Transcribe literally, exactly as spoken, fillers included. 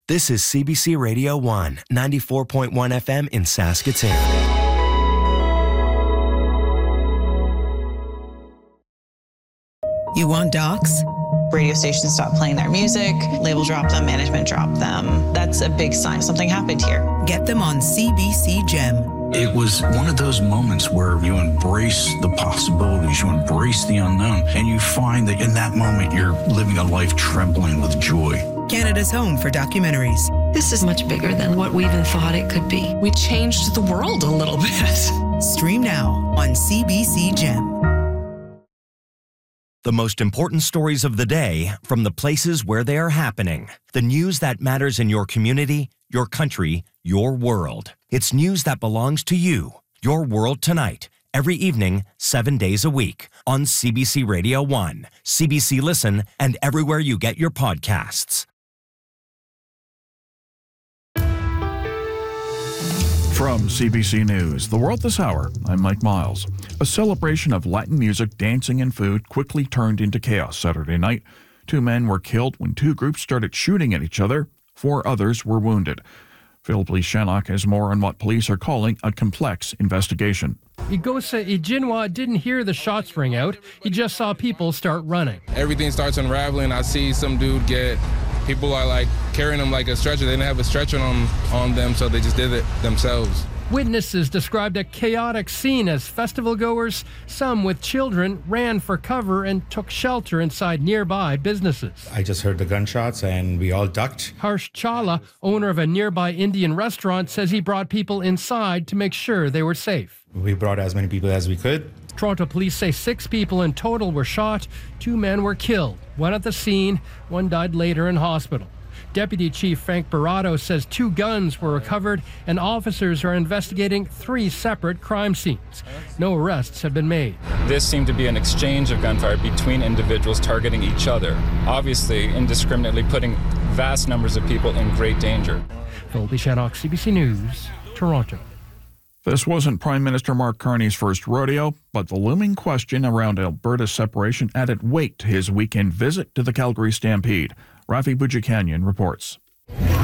This is C B C Radio one, ninety-four point one F M in Saskatoon. You want docs? Radio stations stop playing their music, label drop them, management drop them. That's a big sign something happened here. Get them on C B C Gem. It was one of those moments where you embrace the possibilities, you embrace the unknown, and you find that in that moment you're living a life trembling with joy. Canada's home for documentaries. This is much bigger than what we even thought it could be. We changed the world a little bit. Stream now on C B C Gem. The most important stories of the day from the places where they are happening. The news that matters in your community, your country, your world. It's news that belongs to you. Your World Tonight. Every evening, seven days a week. On C B C Radio one, C B C Listen, and everywhere you get your podcasts. From C B C News, The World This Hour, I'm Mike Miles. A celebration of Latin music, dancing, and food quickly turned into chaos Saturday night. Two men were killed when two groups started shooting at each other. Four others were wounded. Philip Lee Shannock has more on what police are calling a complex investigation. Igosa Ijinwa didn't hear the shots ring out. He just saw people start running. Everything starts unraveling. I see some dude get... People are like carrying them like a stretcher. They didn't have a stretcher on, on them, so they just did it themselves. Witnesses described a chaotic scene as festival goers, some with children, ran for cover and took shelter inside nearby businesses. I just heard the gunshots and we all ducked. Harsh Chawla, owner of a nearby Indian restaurant, says he brought people inside to make sure they were safe. We brought as many people as we could. Toronto police say six people in total were shot. Two men were killed, one at the scene, one died later in hospital. Deputy Chief Frank Barato says two guns were recovered and officers are investigating three separate crime scenes. No arrests have been made. This seemed to be an exchange of gunfire between individuals targeting each other, obviously indiscriminately putting vast numbers of people in great danger. Philip Shannock, C B C News, Toronto. This wasn't Prime Minister Mark Carney's first rodeo, but the looming question around Alberta's separation added weight to his weekend visit to the Calgary Stampede. Rafi Boudjikanian reports.